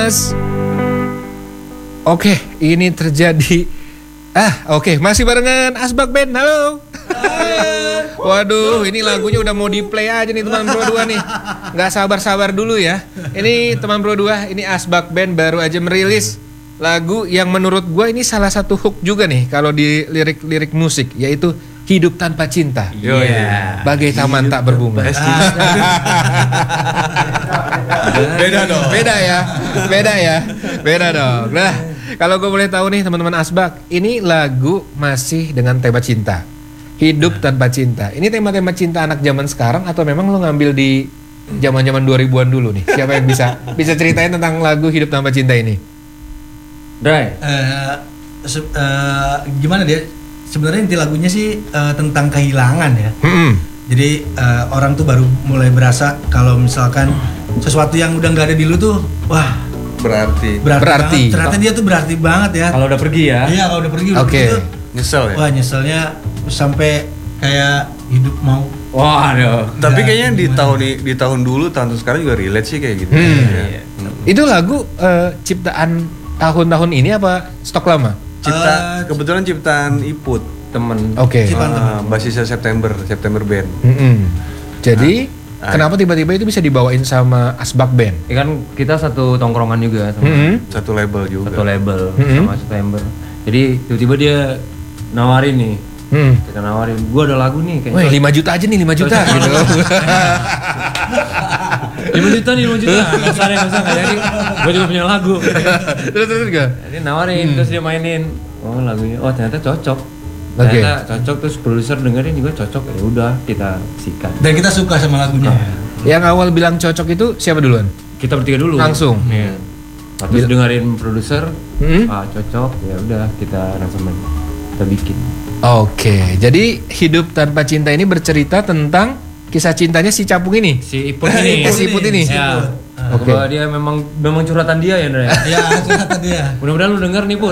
Mas. Oke, ini terjadi. Oke, masih barengan Asbak Band. Halo. Waduh, ini lagunya udah mau di play aja nih teman Pro 2 nih. Nggak sabar-sabar dulu ya. Ini teman Pro 2, ini Asbak Band baru aja merilis lagu yang menurut gue ini salah satu hook juga nih kalau di lirik-lirik musik, yaitu Hidup Tanpa Cinta. Bagai taman tak berbunga. Beda dong. Beda dong. Nah, kalau gue boleh tahu nih teman-teman Asbak, ini lagu masih dengan tema cinta. Hidup Tanpa Cinta. Ini tema-tema cinta anak zaman sekarang atau memang lo ngambil di zaman-zaman 2000-an dulu nih? Siapa yang bisa ceritain tentang lagu Hidup Tanpa Cinta ini? Dray. Gimana dia? Sebenarnya inti lagunya sih tentang kehilangan ya. Jadi orang tuh baru mulai berasa kalau misalkan sesuatu yang udah nggak ada di lu tuh, wah berarti banget. Ternyata dia tuh berarti banget ya. Kalau udah pergi ya. Iya, kalau udah pergi. Oke. Nyesel ya. Wah, nyeselnya sampai kayak hidup mau. Wah, aduh. Tapi kayaknya di tahun dulu, tahun sekarang juga relate sih kayak gitu. Itu lagu ciptaan tahun-tahun ini apa stok lama? Kebetulan ciptaan Iput, temen. Oke. Basisnya September Band. Jadi kenapa tiba-tiba itu bisa dibawain sama Asbak Band? Ya kan kita satu tongkrongan juga sama Satu label juga. Sama September. Jadi tiba-tiba dia nawarin nih. Kita nawarin, gue ada lagu nih kayaknya. Wah, 5 juta aja nih, 5 juta gitu. 5 juta nih, 5 juta. Nggak jadi. Gue juga punya lagu. Terus gak? Jadi nawarin, terus dia mainin. Oh lagunya, ternyata cocok. Oke. Ternyata cocok, terus produser dengerin juga cocok. Ya udah kita sikat. Dan kita suka sama lagunya. Yang awal bilang cocok itu siapa duluan? Kita bertiga dulu. Langsung. Iya. Terus dengerin produser, cocok. Ya udah kita aransemen, kita bikin. Oke, jadi Hidup Tanpa Cinta ini bercerita tentang kisah cintanya si Capung ini. Si Iput ini. Si Iput ini. Ya. Oke. Bahwa dia memang curhatan dia ya, Ndra. Iya, curhatan dia. Mudah-mudahan lu denger nih, Put.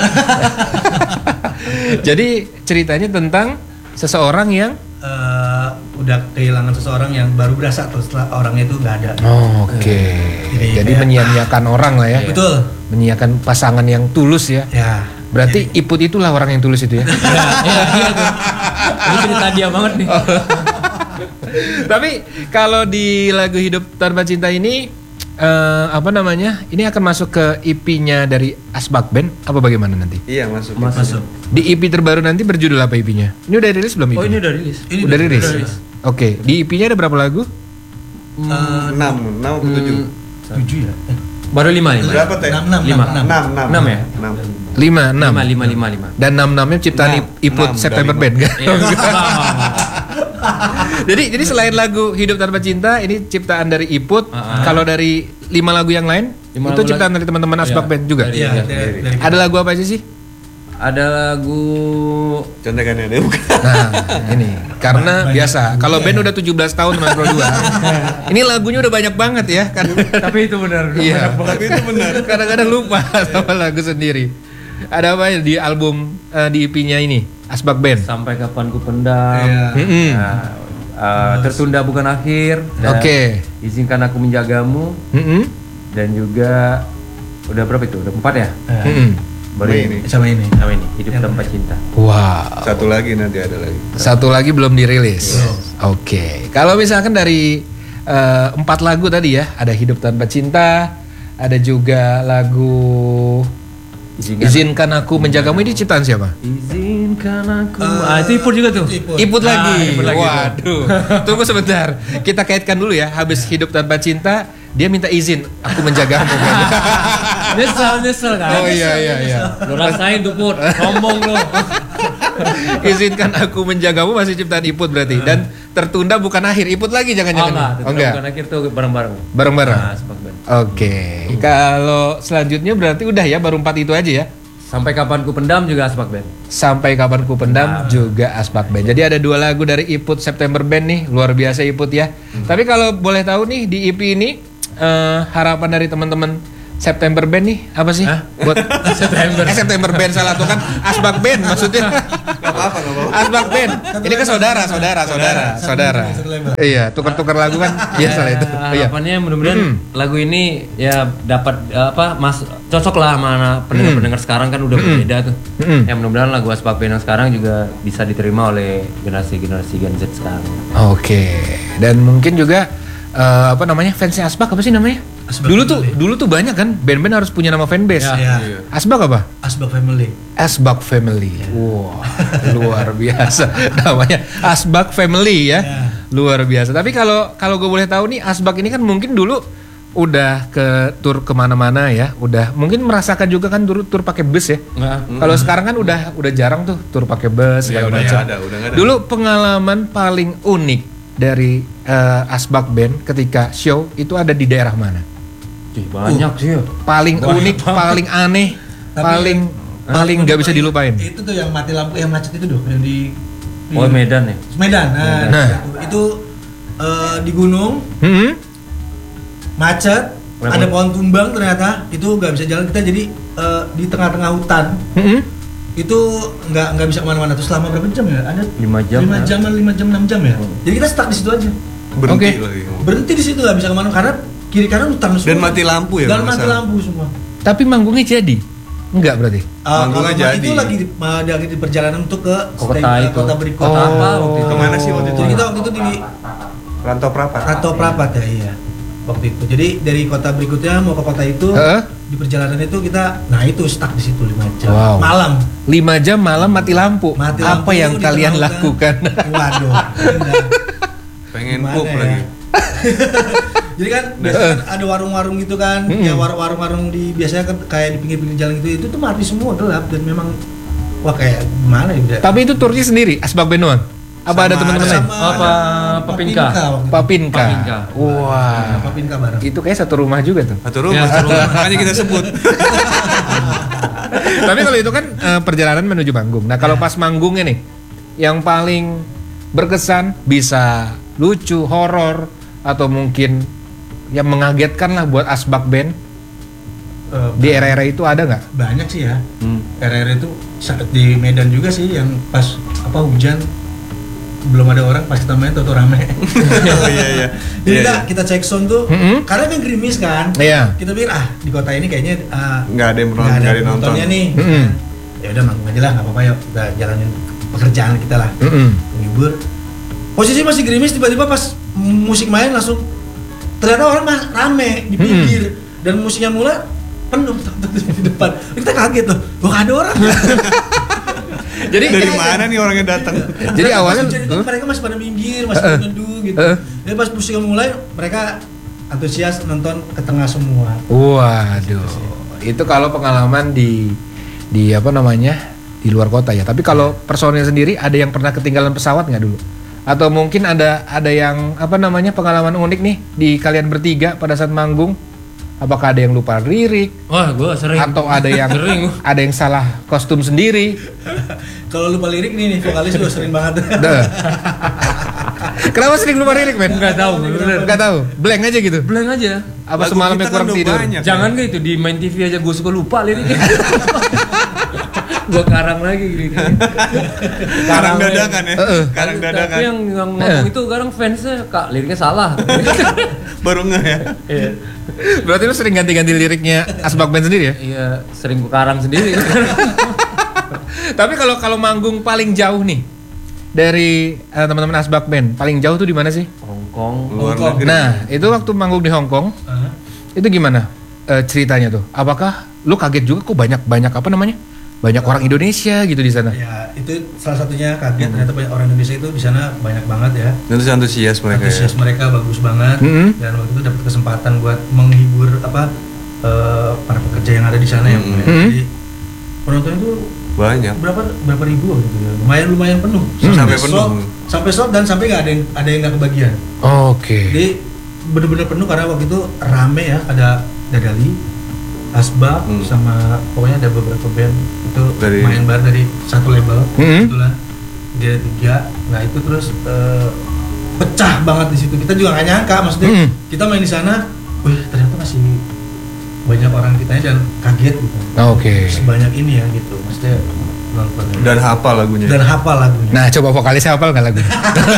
Jadi ceritanya tentang seseorang yang udah kehilangan seseorang yang baru berasa tuh setelah orangnya itu nggak ada. Oke. Jadi kayak, menyia-nyiakan orang lah ya. Betul. Menyiakan pasangan yang tulus ya. Ya. Berarti Iput itulah orang yang tulus itu ya. Iya tuh. Ini cerita dia banget nih. Tapi kalau di lagu Hidup Tanpa Cinta ini ini akan masuk ke EP-nya dari Asbak Band apa bagaimana nanti? Iya, masuk. Di EP terbaru nanti berjudul apa EP-nya? Ini udah rilis belum EP? Oh, ini udah rilis. Udah rilis. Oke, di EP-nya ada berapa lagu? 6 atau 7? 7 ya? Baru 5. Berapa teh? 6 ya? 5. Dan 6-nya ciptaan Iput September Band kan? Jadi selain lagu Hidup Tanpa Cinta ini ciptaan dari Iput. Kalau dari 5 lagu yang lain itu ciptaan dari teman-teman Asbak Band juga. Iya. Ada lagu apa aja sih? Ada lagu contekannya ada bukan? Nah, ini karena biasa kalau band udah 17 tahun teman Pro 2. Ini lagunya udah banyak banget ya kan. Tapi itu benar. Iya. Tapi itu benar. Kadang-kadang lupa sama lagu sendiri. Ada apa ya di album di EP-nya ini Asbak Band? Sampai Kapan Ku Pendam. Tertunda Bukan Akhir. Oke. Izinkan Aku Menjagamu. Dan juga udah berapa itu? Udah 4 ya? Baru sama ini Hidup Tanpa Cinta. Wow. Satu lagi nanti ada lagi. Satu lagi belum dirilis. Oke. Kalau misalkan dari 4 lagu tadi ya, ada Hidup Tanpa Cinta, ada juga lagu Izinkan Aku Menjagamu, ini ciptaan siapa? Izinkan aku. Itu Iput juga tuh. Iput lagi. Iput lagi. Waduh. Tunggu sebentar. Kita kaitkan dulu ya. Habis Hidup Tanpa Cinta, dia minta izin aku menjagamu. Nyesel kan? Oh iya. Lu rasain tuh Put, sombong lu. Izinkan Aku Menjagamu masih ciptaan Iput berarti. Dan Tertunda Bukan Akhir Iput lagi jangan-jangan. Enggak. Bukan Akhir tuh bareng-bareng. Bareng-bareng. Oke. Kalau selanjutnya berarti udah ya baru 4 itu aja ya. Sampai Kapan Ku Pendam juga Asbak Band. Sampai Kapan Ku Pendam juga Asbak Band. Jadi ada 2 lagu dari Iput September Band nih, luar biasa Iput ya. Tapi kalau boleh tahu nih di EP ini harapan dari teman-teman September Band nih apa sih? Hah? Buat September Band salah tuh kan Asbak Band maksudnya. Gak apa-apa. Asbak Band. Ini kan saudara. Iya, tukar-tukar lagu kan biasa lah itu. Iya. Harapannya mudah-mudahan lagu ini ya dapat cocok lah sama pendengar-pendengar sekarang kan udah berbeda tuh. Ya mudah-mudahan lagu Asbak Band yang sekarang juga bisa diterima oleh generasi-generasi Gen Z sekarang. Oke. Dan mungkin juga fansnya Asbak apa sih namanya? Asbak Dulu tuh banyak kan band-band harus punya nama fanbase. Ya. Asbak apa? Asbak Family. Asbak Family. Wah, luar biasa namanya Asbak Family ya. Luar biasa. Tapi kalau gue boleh tahu nih, Asbak ini kan mungkin dulu udah ke tour kemana-mana ya, udah mungkin merasakan juga kan dulu tour pakai bus ya. Kalau sekarang kan udah jarang tuh tour pakai bus segala udah macam. nggak ada. Dulu pengalaman paling unik dari Asbak Band ketika show itu ada di daerah mana? Banyak sih ya. Paling unik, paling aneh, Tapi paling nggak bisa dilupain. Itu tuh yang mati lampu, yang macet itu yang di Medan ya. Medan. Itu di gunung, macet, ada pohon tumbang ternyata itu nggak bisa jalan, kita jadi di tengah-tengah hutan. Itu nggak bisa kemana-mana. Terus selama berapa jam ya? Ada 5 jam. 5 jam, 6 jam ya. Jadi kita stuck di situ aja. Berhenti Oke. lagi. Berhenti di situ nggak bisa kemana karena kiri kanan hutan semua. Dan mati lampu ya, Dan kalau mati nggak salah. lampu semua. Tapi manggungnya jadi? Enggak berarti? Manggungnya Kalau jadi. itu lagi di perjalanan untuk ke Kota itu. kota berikutnya. Apa waktu itu? Kemana sih waktu itu? Jadi kita waktu itu di Rantau Prapat. Rantau Prapat ya, iya. Waktu itu. Jadi dari kota berikutnya mau ke kota itu, di perjalanan itu kita, itu stuck di situ 5 jam. Wow. Malam. 5 jam malam mati lampu. Mati Apa lampu yang di kalian tengah lakukan? hutan. Waduh. Pengen Gimana pup ya? lagi. Jadi kan biasanya kan ada warung-warung gitu kan, ya warung-warung di biasanya kan kayak di pinggir-pinggir jalan itu tuh mati semua, gelap, dan memang wah kayak gimana ya udah. Tapi itu turnya sendiri, Asbak Band doang? Apa ada teman-teman lain? Papinka. Papinka. Papinka. Wah. Papinka bareng. Itu kayak satu rumah juga tuh. Satu rumah, makanya kita sebut. Tapi kalau itu kan perjalanan menuju manggung. Nah, kalau pas manggungnya nih, yang paling berkesan bisa lucu, horor, atau mungkin yang mengagetkan lah buat Asbak Band di era-era itu ada nggak? Banyak sih ya. Era-era itu di Medan juga sih yang pas hujan belum ada orang, pas kita main tuh rame. Oh iya. Jadi kita cek sound tuh, karena kan gerimis kan. Iya. Kita pikir di kota ini kayaknya Nggak ada yang nggak ada nonton. penontonnya nih. Ya udah manggung aja lah, nggak apa-apa, yuk kita jalanin pekerjaan kita lah. Menghibur. Posisi masih gerimis, tiba-tiba pas musik main langsung ternyata orang rame di pinggir dan musiknya mulai penuh di depan. Kita kaget tuh, nggak ada orang. Jadi Dari mana nih orangnya datang? Jadi awalnya mereka masih pada minggir, masih meneduh gitu. Jadi pas musiknya mulai, mereka antusias nonton ke tengah semua. waduh. Itu kalau pengalaman di apa namanya? Di luar kota ya. Tapi kalau personil sendiri ada yang pernah ketinggalan pesawat nggak dulu? Atau mungkin ada yang apa namanya pengalaman unik nih di kalian bertiga pada saat manggung? Apakah ada yang lupa lirik? Wah, gue sering. Atau ada yang Sering. ada yang salah kostum sendiri? Kalau lupa lirik nih vokalis gue sering banget. Duh. Kenapa sering lupa lirik, men? Nggak tahu, bener. Nggak tahu. Blank aja gitu. Blank aja. Apa Lagu semalamnya kita kan kurang udah tidur? banyak. Jangan kayak itu di main TV aja gue suka lupa liriknya. Gue karang lagi gitu. Karang dadakan ya. Karang Tapi dadakan. yang ngomong itu sekarang fansnya kak liriknya salah. Baru nggak ya? Iya. Berarti lu sering ganti-ganti liriknya Asbak Band sendiri ya? Iya, sering gue karang sendiri. Tapi kalau manggung paling jauh nih dari teman-teman Asbak Band, paling jauh tuh di mana sih? Hongkong. Luar Hongkong. negeri. Nah, itu waktu manggung di Hong Kong, itu gimana ceritanya tuh? Apakah lu kaget juga kok banyak apa namanya? Banyak orang Indonesia gitu di sana? Ya itu salah satunya kaget, ternyata banyak orang Indonesia itu di sana banyak banget ya. Dan terus antusias mereka. Antusias mereka bagus banget, dan waktu itu dapat kesempatan buat menghibur para pekerja yang ada di sana ya. Jadi penontonnya itu Banyak. berapa ribu gitu ya, lumayan penuh. Sampai penuh. Sampai sold dan sampai nggak ada yang nggak kebagian. Oke. Jadi bener-bener penuh karena waktu itu rame ya, ada Dadali, Asbak, sama pokoknya ada beberapa band itu main bareng dari satu label, itulah dia 3. Nah itu terus pecah banget di situ. Kita juga nggak nyangka, maksudnya kita main di sana, wih ternyata masih banyak orang kitanya dan kaget gitu. Oke. Sebanyak ini ya gitu, maksudnya nonton. Dan hafal lagunya. Dan hafal lagunya. Nah, coba vokalisnya hafal nggak lagunya?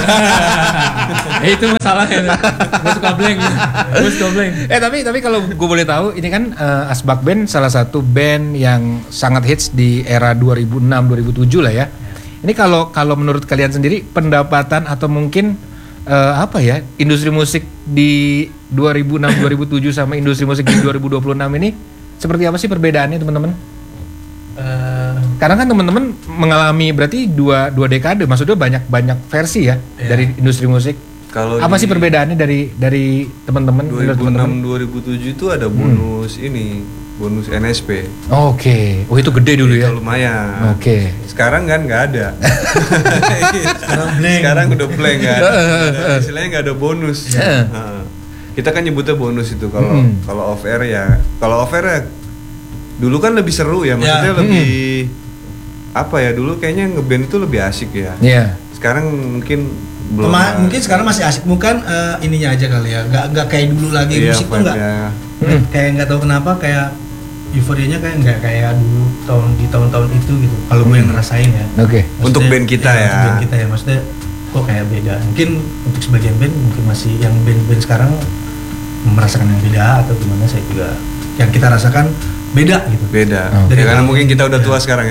Itu masalahnya. Gue suka blank. Tapi kalau gue boleh tahu, ini kan Asbak Band salah satu band yang sangat hits di era 2006-2007 lah ya. Ini kalau menurut kalian sendiri pendapatan atau mungkin industri musik di 2006-2007 sama industri musik di 2026 ini seperti apa sih perbedaannya teman-teman? Karena kan teman-teman mengalami berarti dua dekade, maksudnya banyak versi ya dari industri musik. Kalau apa sih perbedaannya dari teman-teman? 2006-2007 itu ada bonus bonus NSP. Oke. Oh itu gede dulu ya? Itu lumayan. Oke. Sekarang kan nggak ada. Sekarang udah blank kan. Istilahnya nggak ada bonus. Kita kan nyebutnya bonus itu kalau off air ya. Kalau off air ya dulu kan lebih seru ya, maksudnya lebih apa ya, dulu kayaknya ngeband itu lebih asik ya. Iya. Sekarang mungkin belum. Mungkin sekarang masih asik, bukan ininya aja kali ya. Nggak kayak dulu lagi, musik tuh nggak kayak nggak tahu kenapa kayak euforianya kayak nggak kayak dulu di tahun-tahun itu gitu. Kalau gue yang ngerasain ya. Oke. Untuk band kita ya. Untuk band kita ya, maksudnya kok kayak beda. Mungkin untuk sebagian band mungkin masih yang band-band sekarang merasakan yang beda atau gimana, saya juga yang kita rasakan beda gitu. Beda. Dari Karena mungkin kita udah tua sekarang ya.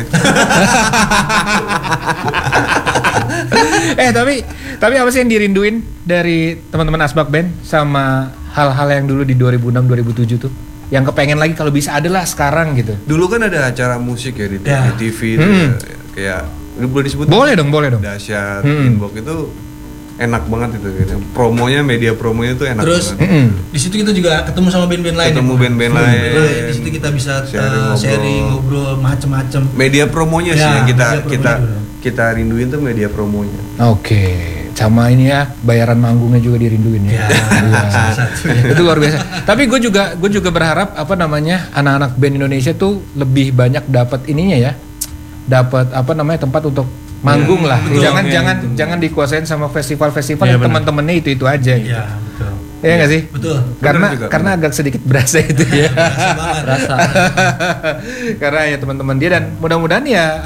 Tapi apa sih yang dirinduin dari teman-teman Asbak Band sama hal-hal yang dulu di 2006-2007 tuh? Yang kepengen lagi kalau bisa ada lah sekarang gitu. Dulu kan ada acara musik ya di TV itu kayak boleh disebut? Boleh dong. Dahsyat, Inbox itu enak banget itu gitu. Media promonya tuh enak Terus, banget. di situ kita juga ketemu sama band-band lain. Band-band lain. Di situ kita bisa sharing, ngobrol macem-macem. Media promonya sih Ya, yang media promonya kita rinduin tuh media promonya. Oke. Sama ini ya, bayaran manggungnya juga dirinduin ya. Salah satu ya. Itu luar biasa. Tapi gue juga berharap anak-anak band Indonesia tuh lebih banyak dapat ininya ya. Dapat tempat untuk manggung lah. Betul. Jangan dikuasain sama festival-festival Ya, yang teman-temannya itu aja gitu. Iya, betul. Iya nggak sih? Betul. Karena agak sedikit berasa itu ya. Berasa banget. Karena ya teman-teman dia, dan mudah-mudahan ya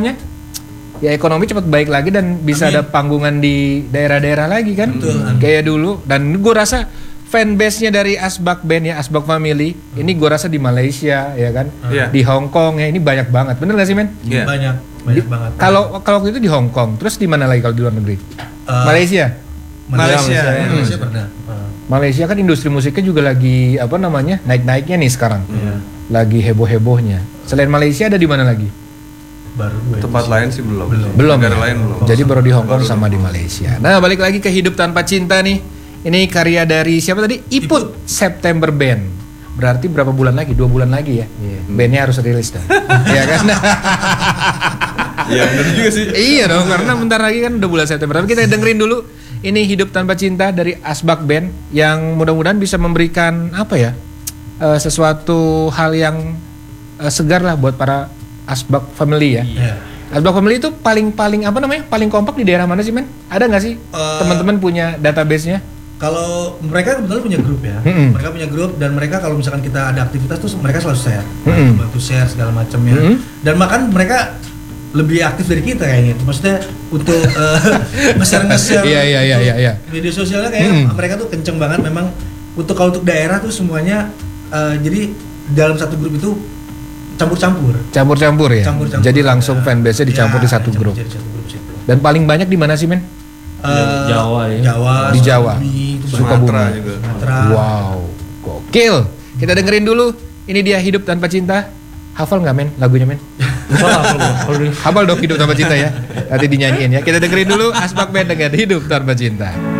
ya ekonomi cepat baik lagi dan bisa ada panggungan di daerah-daerah lagi kan. Betul. Kayak dulu. Dan gue rasa fanbase-nya dari Asbak Band ya, Asbak Family ini gue rasa di Malaysia ya kan, di Hong Kong ya, ini banyak banget. Bener gak sih men? Iya. Banyak banget. Kalau waktu itu di Hong Kong, terus di mana lagi kalau di luar negeri? Malaysia pernah. Malaysia kan industri musiknya juga lagi naik-naiknya nih sekarang. Lagi heboh-hebohnya. Selain Malaysia ada di mana lagi? Baru Tempat lain sih belum. Ya? Negara lain belum. Jadi baru di Hong Kong sama di Malaysia. Nah, balik lagi ke Hidup Tanpa Cinta nih. Ini karya dari siapa tadi? Iput September Band. Berarti berapa bulan lagi? 2 bulan lagi ya. Bandnya harus rilis dah. Iya kan? Iya benar juga sih. Iya dong, karena bentar lagi kan udah bulan September. Tapi kita dengerin dulu ini Hidup Tanpa Cinta dari Asbak Band yang mudah-mudahan bisa memberikan sesuatu hal yang segar lah buat para Asbak Family ya. Iya. Asbak Family itu paling paling kompak di daerah mana sih men? Ada nggak sih teman-teman punya database-nya? Kalau mereka kebetulan punya grup ya, mereka punya grup dan mereka kalau misalkan kita ada aktivitas tuh mereka selalu share, bantu share segala macamnya. Dan bahkan mereka lebih aktif dari kita kayaknya. Maksudnya untuk nge-share Iya. media sosialnya kayak mereka tuh kenceng banget memang. Kalau untuk daerah tuh semuanya jadi dalam satu grup itu campur-campur ya. Campur-campur. Jadi langsung fanbase-nya dicampur di satu grup. Jadi satu grup situ. Dan paling banyak di mana sih men? Jawa ya. Di Jawa. Sumatera juga. Wow, gokil. Kita dengerin dulu. Ini dia Hidup Tanpa Cinta. Hafal nggak men lagunya men? Hafal dong Hidup Tanpa Cinta ya. Nanti dinyanyiin ya. Kita dengerin dulu Asbak Band dengan Hidup Tanpa Cinta.